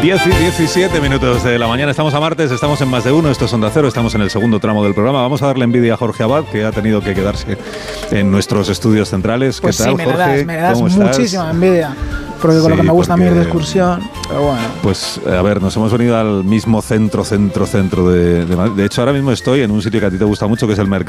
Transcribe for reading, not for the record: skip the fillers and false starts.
10 y 17 minutos de la mañana, estamos a martes, estamos en Más de Uno, esto es Onda Cero, estamos en el segundo tramo del programa. Vamos a darle envidia a Jorge Abad, que ha tenido que quedarse en nuestros estudios centrales. Pues ¿qué tal, sí, Jorge? me das ¿Cómo estás? muchísima envidia, porque con lo que me gusta a mí ir de excursión, pero bueno. Pues a ver, nos hemos venido al mismo centro de Madrid. De hecho, ahora mismo estoy en un sitio que a ti te gusta mucho, que es el mercado.